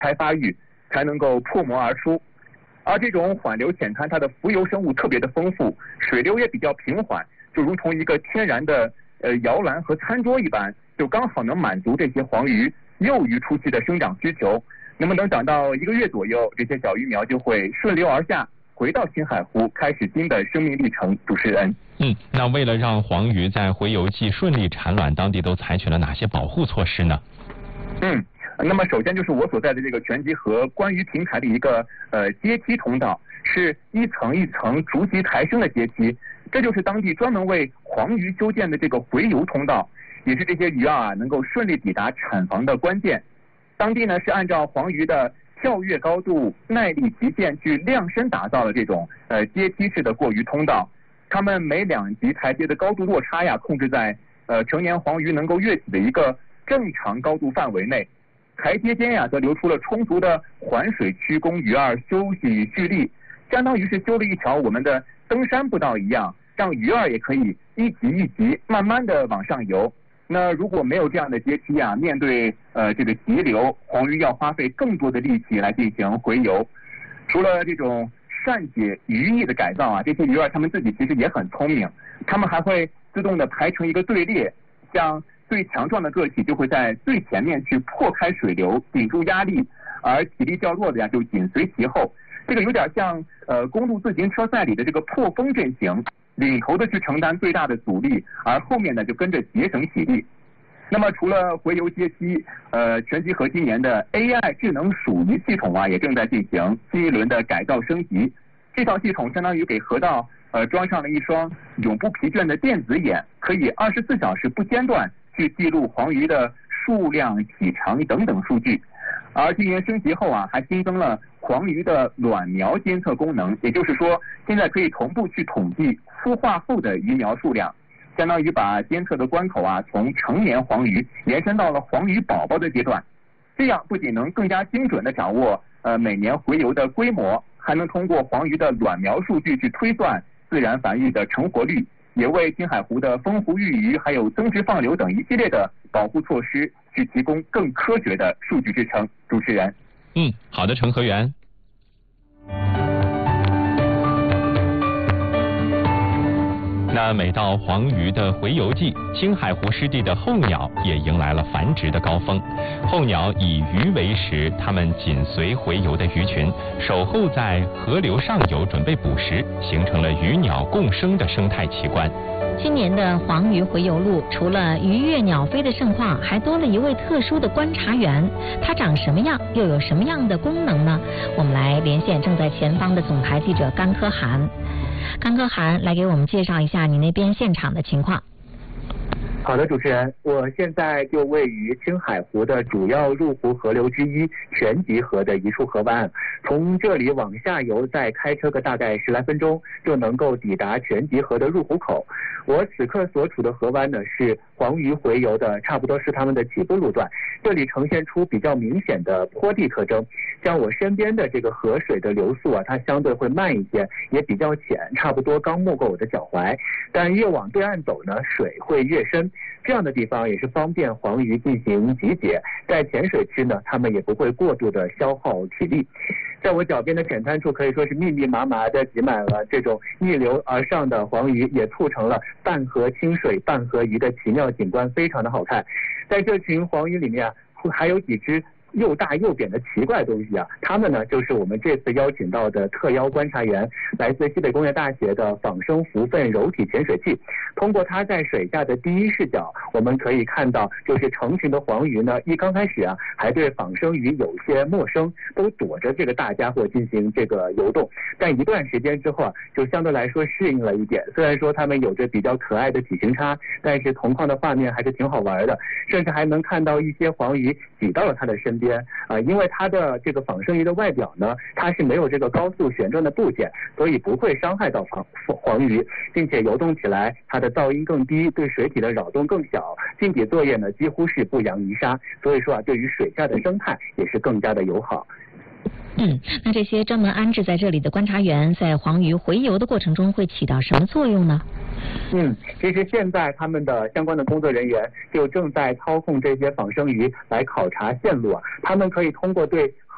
才发育，才能够破膜而出。而这种缓流浅滩，它的浮游生物特别的丰富，水流也比较平缓，就如同一个天然的摇篮和餐桌一般，就刚好能满足这些黄鱼幼鱼初期的生长需求。那么等长到1个月左右，这些小鱼苗就会顺流而下，回到青海湖，开始新的生命历程。主持人， 那为了让黄鱼在洄游季顺利产卵，当地都采取了哪些保护措施呢？ 那么首先就是我所在的这个全集河观鱼平台的一个阶梯通道，是一层一层逐级抬升的阶梯，这就是当地专门为黄鱼修建的这个洄游通道，也是这些鱼能够顺利抵达产房的关键。当地呢是按照黄鱼的跳跃高度、耐力极限去量身打造了这种阶梯式的过鱼通道。它们每2级台阶的高度落差控制在成年黄鱼能够跃起的一个正常高度范围内。台阶间则留出了充足的环水区供鱼儿休息蓄力，相当于是修了一条我们的登山步道一样，让鱼儿也可以一级一级慢慢的往上游。那如果没有这样的阶梯面对这个急流，黄鱼要花费更多的力气来进行洄游。除了这种善解鱼翼的改造这些鱼儿它们自己其实也很聪明，它们还会自动的排成一个队列，像最强壮的个体就会在最前面去破开水流，顶住压力，而体力较弱的就紧随其后。这个有点像公路自行车赛里的这个破风阵型，领头的去承担最大的阻力，而后面呢就跟着节省体力。那么除了洄游阶梯，全集河今年的 AI 智能数鱼系统也正在进行新一轮的改造升级。这套系统相当于给河道装上了一双永不疲倦的电子眼，可以24小时不间断去记录黄鱼的数量、体长等等数据。而今年升级后还新增了黄鱼的卵苗监测功能，也就是说现在可以同步去统计孵化后的鱼苗数量，相当于把监测的关口从成年黄鱼延伸到了黄鱼宝宝的阶段。这样不仅能更加精准地掌握每年洄游的规模，还能通过黄鱼的卵苗数据去推算自然繁育的成活率，也为青海湖的丰湖育鱼还有增殖放流等一系列的保护措施去提供更科学的数据支撑。主持人， 好的，程和源。那每到黄鱼的洄游季，青海湖湿地的候鸟也迎来了繁殖的高峰。候鸟以鱼为食，它们紧随洄游的鱼群，守候在河流上游准备捕食，形成了鱼鸟共生的生态奇观。 今年的黄鱼洄游路，除了鱼跃鸟飞的盛况，还多了一位特殊的观察员。它长什么样，又有什么样的功能呢？我们来连线正在前方的总台记者甘科涵。甘科涵，来给我们介绍一下你那边现场的情况。 好的，主持人，我现在就位于青海湖的主要入湖河流之一全集河的一处河湾，从这里往下游再开车个大概10来分钟就能够抵达全集河的入湖口。我此刻所处的河湾呢是黄鱼洄游的差不多是他们的起步路段，这里呈现出比较明显的坡地特征。像我身边的这个河水的流速它相对会慢一些，也比较浅，差不多刚没过我的脚踝，但越往对岸走呢，水会越深。这样的地方也是方便黄鱼进行集结，在浅水区呢，它们也不会过度的消耗体力。在我脚边的浅滩处可以说是密密麻麻的挤满了这种逆流而上的黄鱼，也促成了半河清水半河鱼的奇妙景观，非常的好看。在这群黄鱼里面还有几只又大又扁的奇怪东西它们呢就是我们这次邀请到的特邀观察员，来自西北工业大学的仿生浮粪柔体潜水器。通过它在水下的第一视角，我们可以看到就是成群的黄鱼呢，一刚开始还对仿生鱼有些陌生，都躲着这个大家伙进行这个游动，但一段时间之后就相对来说适应了一点。虽然说它们有着比较可爱的体型差，但是同框的画面还是挺好玩的，甚至还能看到一些黄鱼挤到了它的身边因为它的这个仿生鱼的外表呢，它是没有这个高速旋转的部件，所以不会伤害到黄鱼，并且游动起来它的噪音更低，对水体的扰动更小，近底作业呢几乎是不扬于沙，所以说对于水下的生态也是更加的友好。 那这些专门安置在这里的观察员在黄鱼洄游的过程中会起到什么作用呢？ 其实现在他们的相关的工作人员就正在操控这些仿生鱼来考察线路他们可以通过对